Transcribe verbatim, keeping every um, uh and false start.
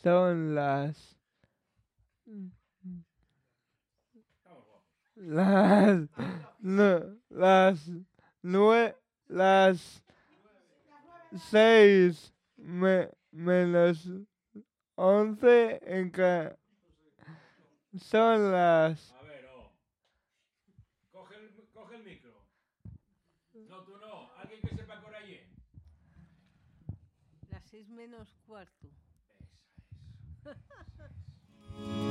Son las... Las... No, las... Nue... Las... Seis... Me, menos... Once en ca... Son las... A ver, oh. Coge el, coge el micro. No, tú no. Alguien que sepa por allí. Las seis menos cuarto. Esa es.